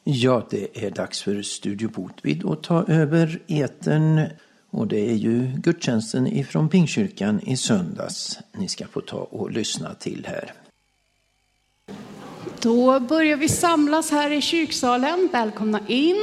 Ja, det är dags för Studio Botvid att ta över etern. Och det är ju gudstjänsten ifrån Pingstkyrkan i söndags ni ska få ta och lyssna till här. Då börjar vi samlas här i kyrksalen. Välkomna in.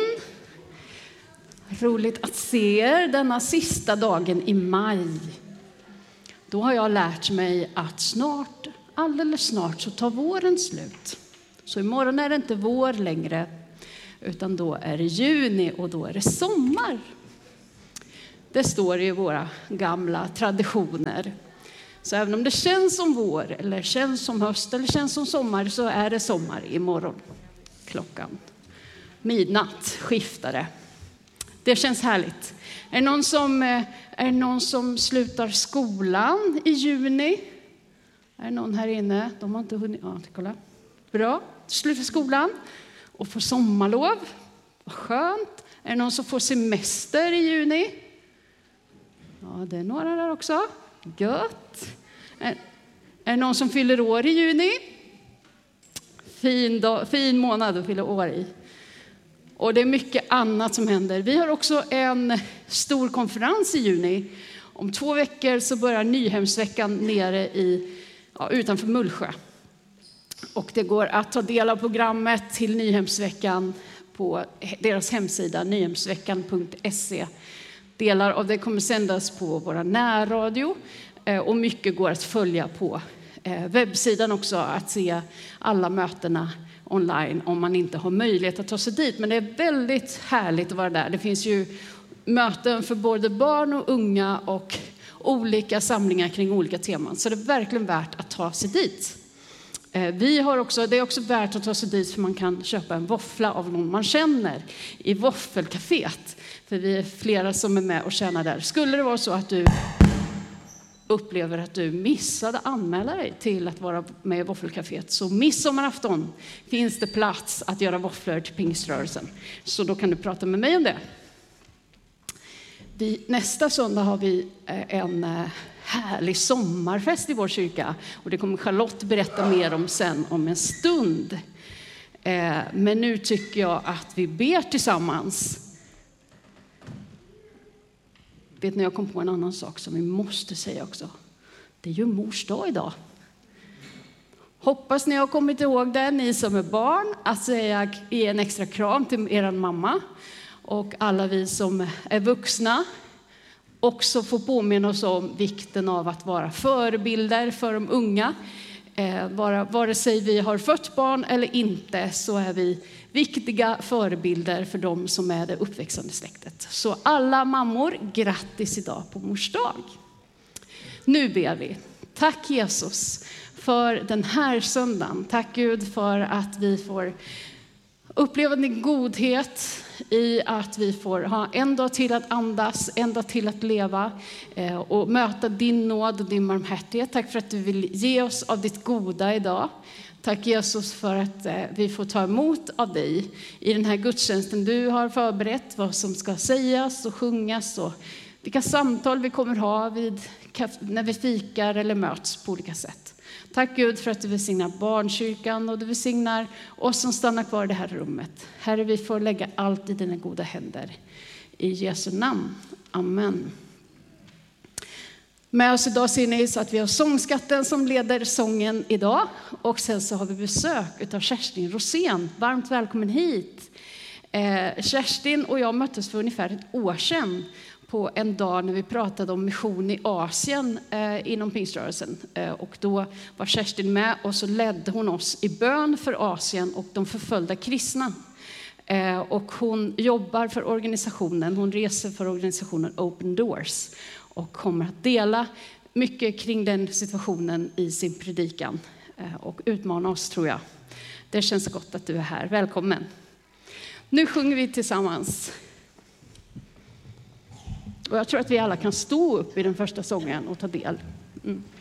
Roligt att se er denna sista dagen i maj. Då har jag lärt mig att alldeles snart så tar våren slut. Så imorgon är det inte vår längre, utan då är det juni och då är det sommar. Det står i våra gamla traditioner. Så även om det känns som vår, eller känns som höst, eller känns som sommar, så är det sommar imorgon. Klockan midnatt skiftar det. Det känns härligt. Är det någon som slutar skolan i juni? Är det någon här inne? De har inte hunnit. Ja, kolla. Bra. Slutar skolan och får sommarlov. Vad skönt. Är det någon som får semester i juni? Ja, det är några där också. Gött. Är det någon som fyller år i juni? Fin månad att fylla år i. Och det är mycket annat som händer. Vi har också en stor konferens i juni. Om 2 veckor så börjar Nyhemsveckan nere utanför Mullsjö. Och det går att ta del av programmet till Nyhemsveckan på deras hemsida nyhemsveckan.se. Delar av det kommer sändas på våra närradio och mycket går att följa på webbsidan också, att se alla mötena online om man inte har möjlighet att ta sig dit. Men det är väldigt härligt att vara där. Det finns ju möten för både barn och unga och olika samlingar kring olika teman. Så det är verkligen värt att ta sig dit. Det är också värt att ta sig dit för man kan köpa en våffla av någon man känner i våffelcaféet. För vi är flera som är med och tjänar där. Skulle det vara så att du upplever att du missade anmäla dig till att vara med i våffelcaféet, så midsommarafton finns det plats att göra våfflor till pingströrelsen. Så då kan du prata med mig om det. Nästa söndag har vi en härlig sommarfest i vår kyrka. Och det kommer Charlotte berätta mer om sen om en stund. Men nu tycker jag att vi ber tillsammans. Vet ni, jag kom på en annan sak som vi måste säga också. Det är ju mors dag idag. Hoppas ni har kommit ihåg det, ni som är barn, att ge en extra kram till er mamma. Och alla vi som är vuxna också får påminna oss om vikten av att vara förebilder för de unga. Vare sig vi har fött barn eller inte, så är vi viktiga förebilder för de som är det uppväxande släktet. Så alla mammor, grattis idag på mors dag. Nu ber vi. Tack Jesus för den här söndagen. Tack Gud för att vi får uppleva din godhet i att vi får ha en dag till att andas, en dag till att leva och möta din nåd och din barmhärtighet. Tack för att du vill ge oss av ditt goda idag. Tack Jesus för att vi får ta emot av dig i den här gudstjänsten du har förberett, vad som ska sägas och sjungas och vilka samtal vi kommer ha när vi fikar eller möts på olika sätt. Tack Gud för att du välsignar barnkyrkan och du välsignar oss som stannar kvar i det här rummet. Herre, vi får lägga allt i dina goda händer. I Jesu namn. Amen. Med oss idag ser ni så att vi har sångskatten som leder sången idag. Och sen så har vi besök av Kerstin Rosén. Varmt välkommen hit. Kerstin och jag möttes för ungefär ett år sedan på en dag när vi pratade om mission i Asien inom pingströrelsen. Och då var Kerstin med och så ledde hon oss i bön för Asien och de förföljda kristna. Och hon jobbar för organisationen, hon reser för organisationen Open Doors. Och kommer att dela mycket kring den situationen i sin predikan. Och utmana oss, tror jag. Det känns gott att du är här. Välkommen. Nu sjunger vi tillsammans. Och jag tror att vi alla kan stå upp i den första sången och ta del.